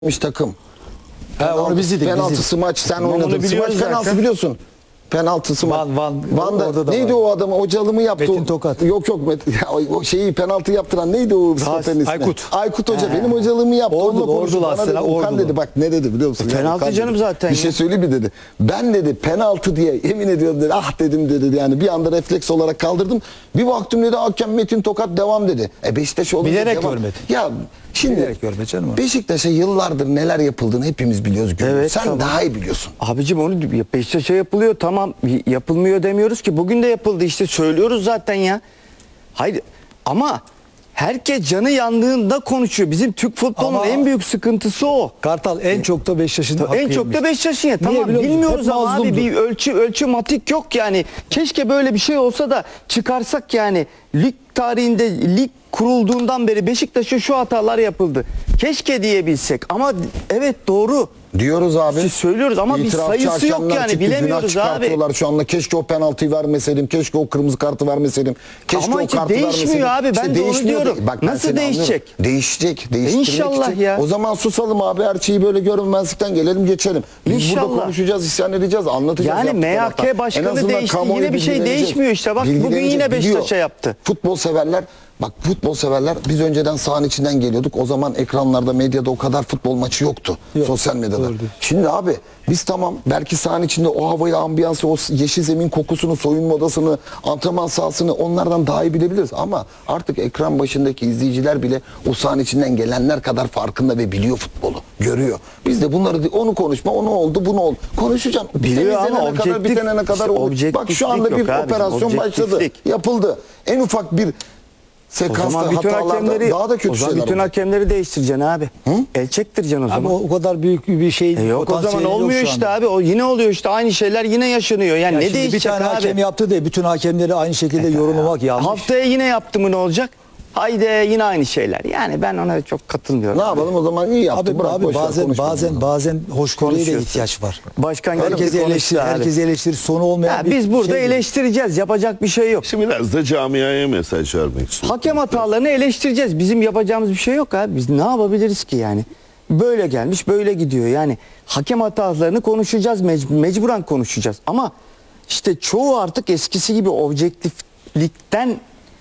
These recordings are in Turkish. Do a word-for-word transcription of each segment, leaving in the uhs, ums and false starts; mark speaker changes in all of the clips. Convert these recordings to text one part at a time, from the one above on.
Speaker 1: takım.
Speaker 2: Ha, onu biz dedik,
Speaker 1: penaltısı
Speaker 2: biz dedik.
Speaker 1: maç sen
Speaker 2: Onu
Speaker 1: oynadın.
Speaker 2: biliyoruz
Speaker 1: Smaç penaltısı
Speaker 2: zaten.
Speaker 1: biliyorsun. Penaltısı maç.
Speaker 2: Van, Van,
Speaker 1: Van'da
Speaker 2: orada da
Speaker 1: neydi
Speaker 2: var.
Speaker 1: o adamı? Hocalımı yaptı.
Speaker 2: Metin
Speaker 1: o-
Speaker 2: Tokat.
Speaker 1: Yok yok Met- ya, o şeyi penaltı yaptıran neydi o stoperin ismi?
Speaker 2: Aykut.
Speaker 1: Aykut Hoca
Speaker 2: He.
Speaker 1: benim hocalığımı yaptı.
Speaker 2: Ordulu,
Speaker 1: Onunla konuştum.
Speaker 2: Ordulu
Speaker 1: Bana dedi,
Speaker 2: aslında,
Speaker 1: Okan
Speaker 2: Ordulu.
Speaker 1: dedi bak ne dedi biliyor musun?
Speaker 2: E,
Speaker 1: Ya,
Speaker 2: penaltı
Speaker 1: Okan
Speaker 2: canım
Speaker 1: dedi.
Speaker 2: zaten
Speaker 1: Bir
Speaker 2: ya.
Speaker 1: şey söyleyeyim mi dedi. Ben dedi penaltı diye yemin ediyorum dedi. Ah dedim dedi yani bir anda refleks olarak kaldırdım. Bir baktım dedi hakem Metin Tokat devam dedi. E Beşiktaş olunca
Speaker 2: Bilerek
Speaker 1: devam.
Speaker 2: görmedi.
Speaker 1: Ya şimdi
Speaker 2: Bilerek görmedi canım o.
Speaker 1: Beşiktaş'a yıllardır neler yapıldığını hepimiz biliyoruz. görüyoruz.
Speaker 3: Evet,
Speaker 1: Sen
Speaker 3: tamam.
Speaker 1: daha iyi biliyorsun.
Speaker 3: Abicim onu Beşiktaş'a yapılıyor, tamam, yapılmıyor demiyoruz ki, bugün de yapıldı işte, söylüyoruz zaten ya. Hayır ama herkes canı yandığında konuşuyor. Bizim Türk futbolunun
Speaker 2: Ama-
Speaker 3: en büyük sıkıntısı o.
Speaker 2: Kartal en çok da Beşiktaş'ın hakkı
Speaker 3: En çok da
Speaker 2: yemiş.
Speaker 3: Beşiktaş'ın ya.
Speaker 2: Niye
Speaker 3: Tamam
Speaker 2: biliyor musun?
Speaker 3: bilmiyoruz
Speaker 2: Hep
Speaker 3: ama abi
Speaker 2: mazlumdu.
Speaker 3: bir ölçü ölçü matik yok yani. Keşke böyle bir şey olsa da çıkarsak yani. Lig tarihinde, lig kurulduğundan beri Beşiktaş'a şu hatalar yapıldı. Keşke diyebilsek ama evet doğru.
Speaker 1: Diyoruz abi.
Speaker 3: Siz söylüyoruz ama bir
Speaker 1: İtirafçı
Speaker 3: sayısı yok
Speaker 1: hakemler
Speaker 3: yani,
Speaker 1: çıktı,
Speaker 3: bilemiyoruz
Speaker 1: günah
Speaker 3: abi.
Speaker 1: çıkartıyorlar şu anda. Keşke o penaltıyı vermeseydim. Keşke o kırmızı kartı vermeseydim. Keşke
Speaker 3: Ama
Speaker 1: o
Speaker 3: işte
Speaker 1: kartı
Speaker 3: değişmiyor
Speaker 1: vermeseydim.
Speaker 3: abi, ben de onu
Speaker 1: değişmiyor
Speaker 3: diyorum.
Speaker 1: da- Bak ben
Speaker 3: Nasıl
Speaker 1: seni
Speaker 3: değişecek?
Speaker 1: anlıyorum. Değişecek. Değiştirmek
Speaker 3: İnşallah
Speaker 1: için.
Speaker 3: ya.
Speaker 1: O zaman susalım abi. Her şeyi böyle görünmezlikten gelelim geçelim. Biz burada
Speaker 3: İnşallah.
Speaker 1: konuşacağız, isyan edeceğiz, anlatacağız.
Speaker 3: Yani
Speaker 1: yaptıkları
Speaker 3: M H K
Speaker 1: hata. En
Speaker 3: başkanı
Speaker 1: azından
Speaker 3: değişti,
Speaker 1: kamuoyu
Speaker 3: yine bir şey
Speaker 1: bilgilenecek.
Speaker 3: değişmiyor işte. Bak, bugün
Speaker 1: Bilgilenecek,
Speaker 3: yine
Speaker 1: biliyor.
Speaker 3: Beşiktaş'a yaptı.
Speaker 1: Futbol severler, bak futbol severler biz önceden sahanın içinden geliyorduk. O zaman ekranlarda, medyada o kadar futbol maçı yoktu.
Speaker 2: Yok,
Speaker 1: Sosyal medyada.
Speaker 2: doğru diyorsun.
Speaker 1: Şimdi abi biz tamam belki sahanın içinde o havayı, ambiyansı, o yeşil zemin kokusunu, soyunma odasını, antrenman sahasını onlardan daha iyi bilebiliriz. Ama artık ekran başındaki izleyiciler bile o sahanın içinden gelenler kadar farkında ve biliyor futbolu. Görüyor. Biz de bunları onu konuşma, onu oldu, bunu oldu. Konuşacağım.
Speaker 3: Biliyor ama
Speaker 1: Temizlenene kadar,
Speaker 3: objektif-
Speaker 1: bitenene kadar
Speaker 3: işte
Speaker 1: olur. Bak şu anda
Speaker 3: objektiflik
Speaker 1: bir
Speaker 3: yok abicim,
Speaker 1: operasyon başladı.
Speaker 3: objektiflik.
Speaker 1: Yapıldı. En ufak bir
Speaker 3: O
Speaker 1: sekansta
Speaker 3: zaman bütün
Speaker 1: hatalarda
Speaker 3: hakemleri,
Speaker 1: daha da kötü
Speaker 3: o zaman
Speaker 1: şeyler
Speaker 3: bütün
Speaker 1: olacak.
Speaker 3: hakemleri değiştireceksin abi. El çektireceksin o zaman.
Speaker 2: Ama o, o kadar büyük bir şey.
Speaker 3: E yok o zaman
Speaker 2: potansiyeli yok
Speaker 3: olmuyor
Speaker 2: şu
Speaker 3: işte
Speaker 2: anda.
Speaker 3: abi. O yine oluyor işte, aynı şeyler yine yaşanıyor. Yani
Speaker 2: Ya
Speaker 3: ne
Speaker 2: şimdi bir
Speaker 3: değişecek
Speaker 2: tane
Speaker 3: abi?
Speaker 2: hakem yaptı diye bütün hakemleri aynı şekilde yorumlamak yanlış.
Speaker 3: Haftaya yine yaptı mı ne olacak? Haydi yine aynı şeyler. Yani ben ona çok katılmıyorum.
Speaker 1: Ne yapalım o zaman, iyi yaptık.
Speaker 2: Abi,
Speaker 1: Bırak,
Speaker 2: abi
Speaker 1: boş ver,
Speaker 2: bazen
Speaker 1: konuşma
Speaker 2: bazen
Speaker 1: bunu.
Speaker 2: bazen hoşgörüye de
Speaker 3: Konuşuyorsun.
Speaker 2: ihtiyaç var.
Speaker 3: Başkan gelip
Speaker 2: Herkes
Speaker 3: bir konuştu
Speaker 2: eleştir,
Speaker 3: abi.
Speaker 2: herkes eleştirir, sonu olmayan
Speaker 3: Ya
Speaker 2: bir
Speaker 3: biz burada
Speaker 2: şey.
Speaker 3: eleştireceğiz. Yapacak bir şey yok.
Speaker 4: Şimdi biraz da camiaya mesaj vermek istiyorum.
Speaker 3: Hakem hatalarını eleştireceğiz. Bizim yapacağımız bir şey yok abi. Biz ne yapabiliriz ki yani? Böyle gelmiş, böyle gidiyor. Yani hakem hatalarını konuşacağız, mec- mecburen konuşacağız. Ama işte çoğu artık eskisi gibi objektiflikten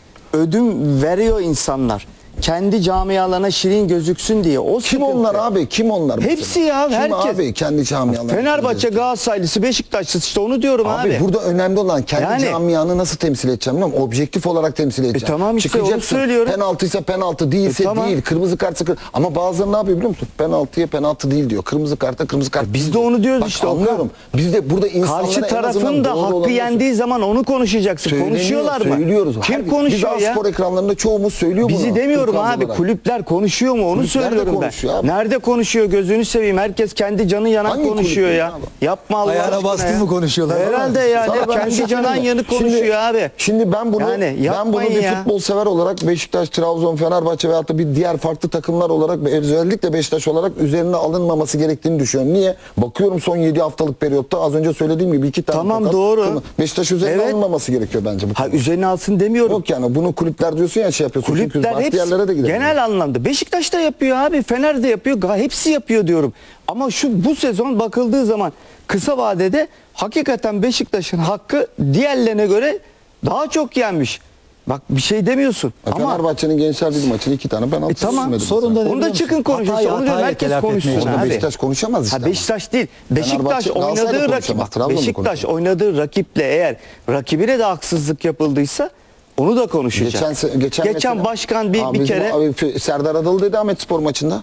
Speaker 3: ödün veriyor insanlar. Kendi camialarına şirin gözüksün diye. O
Speaker 1: Kim
Speaker 3: sıkıntı.
Speaker 1: onlar abi? Kim onlar? mesela?
Speaker 3: Hepsi ya,
Speaker 1: Kim
Speaker 3: herkes.
Speaker 1: abi kendi camialarını?
Speaker 3: Fenerbahçe, Galatasaraylısı, Beşiktaşlısı, işte onu diyorum abi.
Speaker 1: Abi, burada önemli olan kendi
Speaker 3: Yani-
Speaker 1: camianı nasıl temsil edeceğim biliyor musun? Objektif olarak temsil edeceğim.
Speaker 3: tamam işte, onu
Speaker 1: Çıkacaksın.
Speaker 3: söylüyorum.
Speaker 1: Penaltıysa penaltı, değilse
Speaker 3: E tamam.
Speaker 1: değil. Kırmızı kartsa kır... Ama bazıları ne yapıyor biliyor musun? Penaltıya penaltı değil diyor. Kırmızı karta kırmızı kart.
Speaker 3: biz
Speaker 1: değil
Speaker 3: de
Speaker 1: diyor.
Speaker 3: onu diyoruz
Speaker 1: Bak,
Speaker 3: işte, Okan.
Speaker 1: anlıyorum. Biz de burada insanlara
Speaker 3: Karşı
Speaker 1: en azından
Speaker 3: tarafın da
Speaker 1: doğru
Speaker 3: hakkı
Speaker 1: olanı
Speaker 3: yendiği zaman onu konuşacaksın.
Speaker 1: söyleniyor,
Speaker 3: Konuşuyorlar mı?
Speaker 1: Söylüyoruz.
Speaker 3: Kim
Speaker 1: Her-
Speaker 3: konuşuyor
Speaker 1: Biz
Speaker 3: ya?
Speaker 1: spor ekranlarında çoğumuz söylüyor bunu.
Speaker 3: Bizi demiyorum
Speaker 1: Türk
Speaker 3: abi.
Speaker 1: olarak.
Speaker 3: Kulüpler konuşuyor mu? Onu
Speaker 1: Kulüpler de
Speaker 3: söylüyorum ben.
Speaker 1: konuşuyor abi.
Speaker 3: Nerede konuşuyor? Gözünü seveyim. Herkes kendi canı yanan
Speaker 1: Hangi
Speaker 3: konuşuyor
Speaker 1: kulüpler
Speaker 3: ya.
Speaker 1: abi?
Speaker 3: Yapma Allah
Speaker 2: Ayağına
Speaker 3: aşkına
Speaker 2: bastın
Speaker 3: ya.
Speaker 2: mı konuşuyorlar?
Speaker 3: Herhalde yani.
Speaker 1: Sana ben bir
Speaker 3: Kendi
Speaker 1: şey
Speaker 3: canan
Speaker 1: söyleyeyim mi?
Speaker 3: yanı konuşuyor
Speaker 1: Şimdi-
Speaker 3: abi.
Speaker 1: Şimdi ben bunu
Speaker 3: Yani
Speaker 1: ben bunu
Speaker 3: yapmayın
Speaker 1: bir
Speaker 3: ya.
Speaker 1: futbol sever olarak Beşiktaş, Trabzon, Fenerbahçe veyahut da bir diğer farklı takımlar olarak ve özellikle Beşiktaş olarak üzerine alınmaması gerektiğini düşünüyorum. Niye? Bakıyorum son yedi haftalık periyotta az önce söylediğim gibi iki tane
Speaker 3: Tamam,
Speaker 1: tokat.
Speaker 3: doğru.
Speaker 1: Beşiktaş üzerine
Speaker 3: Evet.
Speaker 1: alınmaması gerekiyor bence. Bu
Speaker 3: Ha, üzerine alsın demiyorum.
Speaker 1: Yok yani bunu kulüpler diyorsun ya şey yapıyorsun. Çünkü
Speaker 3: Kulüpler
Speaker 1: farklı
Speaker 3: hepsi
Speaker 1: yerlere de gidelim.
Speaker 3: genel anlamda. Beşiktaş da yapıyor abi. Fener de yapıyor. ga- Hepsi yapıyor diyorum. Ama şu bu sezon bakıldığı zaman kısa vadede hakikaten Beşiktaş'ın hakkı diğerlerine göre daha çok yenmiş. Bak bir şey demiyorsun.
Speaker 1: Ya
Speaker 3: Ama
Speaker 1: Fenerbahçe'nin Gençler Ligi maçını iki tane penaltı
Speaker 3: E tamam,
Speaker 1: sürmedi
Speaker 2: sorun
Speaker 1: mesela.
Speaker 2: da ne
Speaker 3: onu da
Speaker 2: biliyor
Speaker 3: çıkın
Speaker 2: musun?
Speaker 3: konuşun.
Speaker 2: Hatayı-
Speaker 3: İşte onu diyorum,
Speaker 2: hatayı
Speaker 3: herkes
Speaker 2: telafi etmeye
Speaker 3: konuşsun
Speaker 1: Orada
Speaker 3: abi.
Speaker 1: Beşiktaş konuşamaz işte
Speaker 3: Ha,
Speaker 1: ama.
Speaker 3: Beşiktaş değil. Beşiktaş
Speaker 1: Fenerbahçe- Galatasaray da
Speaker 3: oynadığı rakip.
Speaker 1: konuşamaz,
Speaker 3: Bak,
Speaker 1: Trabzon da
Speaker 3: Beşiktaş
Speaker 1: konuşamaz.
Speaker 3: oynadığı rakiple eğer rakibine de haksızlık yapıldıysa onu da konuşacak.
Speaker 1: Geçen, se- geçen, mesela-
Speaker 3: başkan bir,
Speaker 1: Abi
Speaker 3: bir
Speaker 1: bizim
Speaker 3: kere
Speaker 1: abi F- Serdar Adalı dedi Ahmet Spor maçında.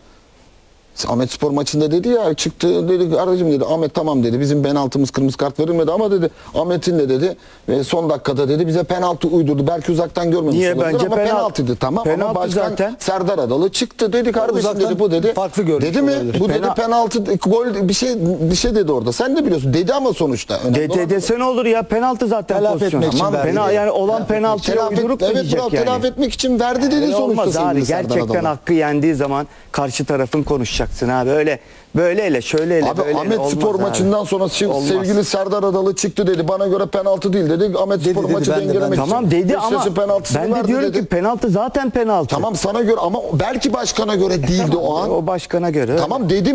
Speaker 1: Ahmet Spor maçında dedi ya çıktı dedi aracım dedi Ahmet tamam dedi bizim penaltımız kırmızı kart verilmedi ama dedi Ahmet'in de dedi ve son dakikada dedi bize penaltı uydurdu. Belki uzaktan görmemiş
Speaker 3: Niye?
Speaker 1: olabilir
Speaker 3: Bence
Speaker 1: ama
Speaker 3: penaltı-
Speaker 1: penaltıydı tamam
Speaker 3: penaltı
Speaker 1: ama başkan
Speaker 3: zaten.
Speaker 1: Serdar Adalı çıktı dedi kardeşim
Speaker 2: Uzaktan
Speaker 1: dedi bu dedi.
Speaker 2: farklı görmüş
Speaker 1: Dedi mi?
Speaker 2: olabilir.
Speaker 1: Bu dedi
Speaker 3: Pena-
Speaker 1: penaltı gol bir şey bir şey dedi orada. Sen de biliyorsun dedi ama sonuçta. Önemli
Speaker 3: D
Speaker 1: olan
Speaker 3: T dese ne olur ya, penaltı zaten
Speaker 2: Telafi
Speaker 3: pozisyon.
Speaker 2: etmek için
Speaker 3: Tamam,
Speaker 2: verdi.
Speaker 3: pena, yani olan
Speaker 1: Telafi-
Speaker 3: penaltıya
Speaker 1: telafi-
Speaker 3: uyduruk mu
Speaker 1: evet,
Speaker 3: diyecek
Speaker 1: bravo,
Speaker 3: yani.
Speaker 1: telafi etmek için verdi dedi
Speaker 3: Öyle
Speaker 1: sonuçta
Speaker 3: olmaz abi.
Speaker 1: sevgili Serdar
Speaker 3: Gerçekten
Speaker 1: Adalı.
Speaker 3: hakkı yendiği zaman karşı tarafın konuşacak. konuşacaksın abi. Öyle böyleyle şöyleyle
Speaker 1: Abi
Speaker 3: böyleyle
Speaker 1: Ahmet
Speaker 3: olmaz
Speaker 1: Spor
Speaker 3: abi.
Speaker 1: maçından sonra şi-
Speaker 3: Olmaz.
Speaker 1: sevgili Serdar Adalı çıktı dedi. Bana göre penaltı değil dedi. Ahmet
Speaker 2: Dedi,
Speaker 1: Spor
Speaker 2: dedi,
Speaker 1: maçı
Speaker 2: ben de- ben de-
Speaker 1: dengelemek için.
Speaker 3: Tamam dedi ama
Speaker 1: Beşiktaş'ın penaltısını
Speaker 3: ben de
Speaker 1: verdi
Speaker 3: diyorum
Speaker 1: dedi.
Speaker 3: ki penaltı zaten penaltı.
Speaker 1: Tamam sana göre ama belki başkana göre değildi o an.
Speaker 3: O başkana göre.
Speaker 1: Tamam dedim